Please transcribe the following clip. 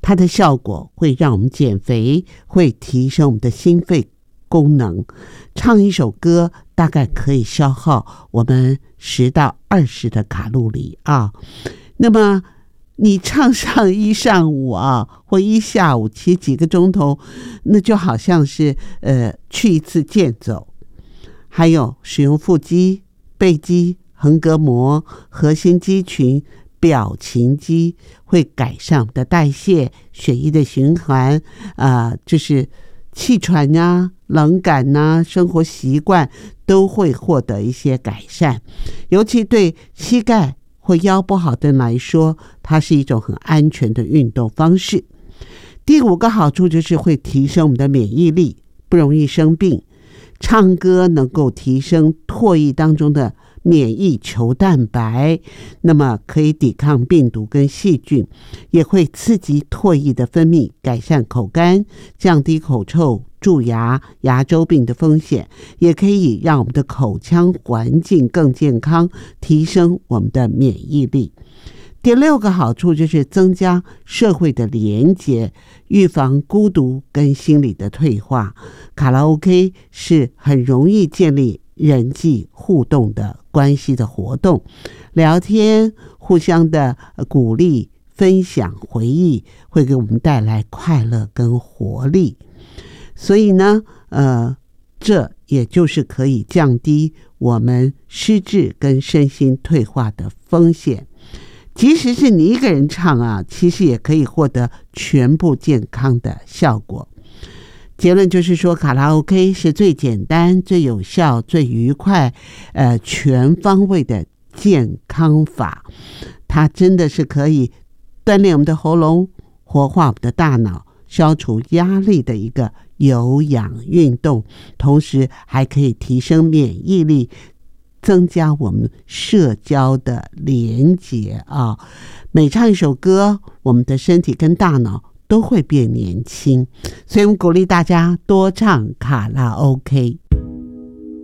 它的效果会让我们减肥，会提升我们的心肺功能。唱一首歌大概可以消耗我们10到20的卡路里啊。那么你唱上一上午啊，或一下午，骑几个钟头，那就好像是去一次健走。还有使用腹肌、背肌、横膈膜、核心肌群、表情肌，会改善我们的代谢、血液的循环，就是气喘啊、冷感啊，生活习惯都会获得一些改善。尤其对膝盖或腰不好的人来说，它是一种很安全的运动方式。第5个好处就是会提升我们的免疫力，不容易生病。唱歌能够提升唾液当中的免疫球蛋白，那么可以抵抗病毒跟细菌，也会刺激唾液的分泌，改善口干，降低口臭、蛀牙、牙周病的风险，也可以让我们的口腔环境更健康，提升我们的免疫力。第6个好处就是增加社会的连结，预防孤独跟心理的退化。卡拉 OK 是很容易建立人际互动的关系的活动，聊天，互相的鼓励、分享回忆，会给我们带来快乐跟活力。所以呢，这也就是可以降低我们失智跟身心退化的风险。即使是你一个人唱啊，其实也可以获得全部健康的效果。结论就是说，卡拉 OK 是最简单、最有效、最愉快、全方位的健康法。它真的是可以锻炼我们的喉咙，活化我们的大脑，消除压力的一个有氧运动，同时还可以提升免疫力，增加我们社交的连结啊。每唱一首歌，我们的身体跟大脑都会变年轻，所以我们鼓励大家多唱卡拉 OK。